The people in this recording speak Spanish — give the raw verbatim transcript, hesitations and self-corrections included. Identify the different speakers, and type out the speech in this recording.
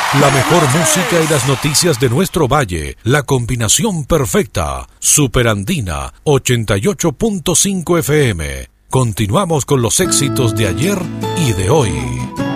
Speaker 1: La mejor música y las noticias de nuestro valle, la combinación perfecta. Superandina ochenta y ocho punto cinco F M. Continuamos con los éxitos de ayer y de hoy.